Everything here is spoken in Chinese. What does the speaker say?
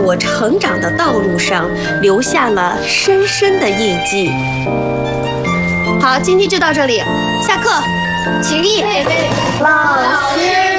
我成长的道路上留下了深深的印记。好，今天就到这里，下课，起立。 老师。